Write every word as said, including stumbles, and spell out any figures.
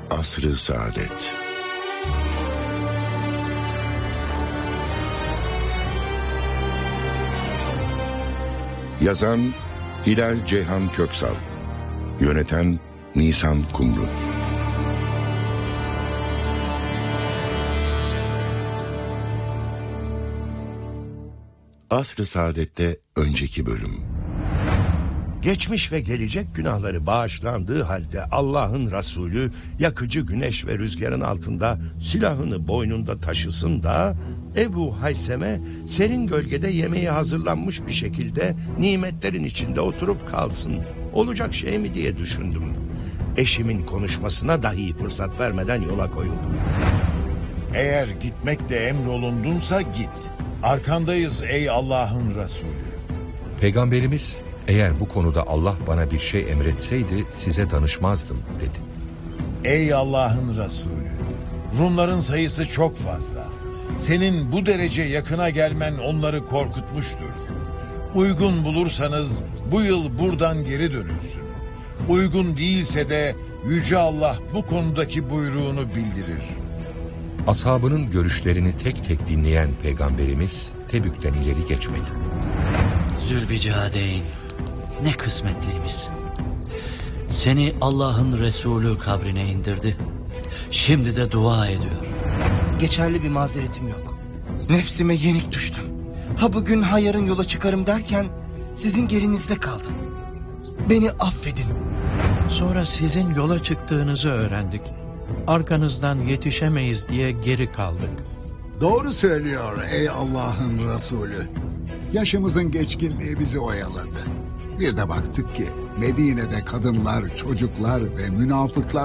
Asr-ı Saadet. Yazan Hilal Ceyhan Köksal. Yöneten Nisan Kumru. Asr-ı Saadet'te önceki bölüm. Geçmiş ve gelecek günahları bağışlandığı halde Allah'ın Resulü yakıcı güneş ve rüzgarın altında silahını boynunda taşısın da Ebu Haysem'e serin gölgede yemeği hazırlanmış bir şekilde nimetlerin içinde oturup kalsın. Olacak şey mi diye düşündüm. Eşimin konuşmasına dahi fırsat vermeden yola koyuldum. Eğer gitmek de emrolundunsa git. Arkandayız ey Allah'ın Resulü. Peygamberimiz, eğer bu konuda Allah bana bir şey emretseydi size danışmazdım dedi. Ey Allah'ın Resulü, Rumların sayısı çok fazla. Senin bu derece yakına gelmen onları korkutmuştur. Uygun bulursanız bu yıl buradan geri dönülsün. Uygun değilse de Yüce Allah bu konudaki buyruğunu bildirir. Ashabının görüşlerini tek tek dinleyen Peygamberimiz Tebük'ten ileri geçmedi. Zülbicadeyn, ne kısmetliymişsin. Seni Allah'ın Resulü kabrine indirdi. Şimdi de dua ediyor. Geçerli bir mazeretim yok. Nefsime yenik düştüm. Ha bugün ha yarın yola çıkarım derken sizin gerinizde kaldım. Beni affedin. Sonra sizin yola çıktığınızı öğrendik. Arkanızdan yetişemeyiz diye geri kaldık. Doğru söylüyor ey Allah'ın Resulü. Yaşımızın geçkinliği bizi oyaladı. Bir de baktık ki Medine'de kadınlar, çocuklar ve münafıklar